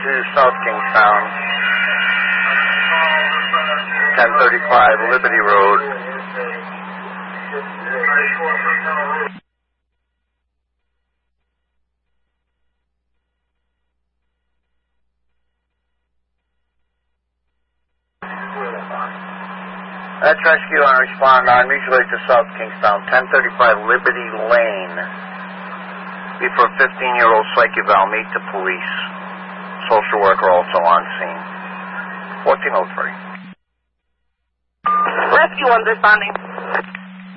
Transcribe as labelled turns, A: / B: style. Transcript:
A: to South Kingstown. 1035 Liberty Road. That's rescue and respond on mutual aid to South Kingstown, 1035 Liberty Lane. Before 15-year-old psych eval, meet the police. Social worker also on scene. 1403.
B: Rescue 1 responding.